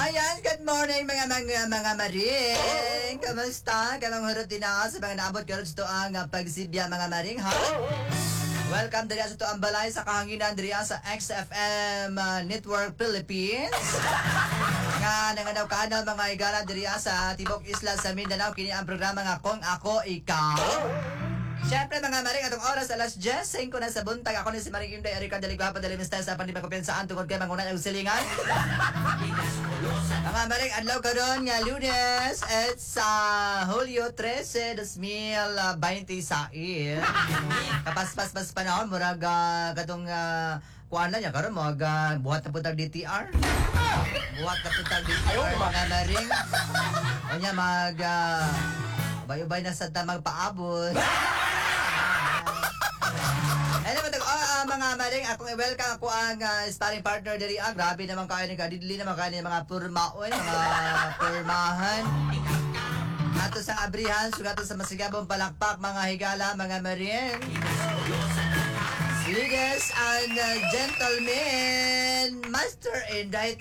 Ayan, good morning mga maring. Kamusta? Kamang hurot din na sa mga naabot karon sa ang pagsibya mga maring ha. Welcome diri sa ang balay sa kahanginan diri sa XFM Network Philippines. Nga nangadaw kanal mga igala diri sa Tibok Isla sa Mindanao kini ang programa nga Kung Ako Ikaw. Siyempre mga maring atong oras alas 10:05 na sa buntag ako ni si Maring Inday Erika Daligwa padali Mr. sa pandipakupinsaan tungod kay manguna ang silingan. Mga maring adlaw karon nga Lunes at sa Hulyo 13, 2026. Kapaspas panahon murag katong kuan na niya karon mga buhat na puntag DTR. Buhat na puntag DTR mga maring. Onya bayo-bay na sa tamang paabot. Mga maring akong i-welcome ako ang sparring partner diri grabe naman kayo ni kadidli naman kayo ni mga purmaon mga purmahan ato sa abrihan sugato sa masigabong palakpak mga higala mga maring ladies and gentlemen, Master Inday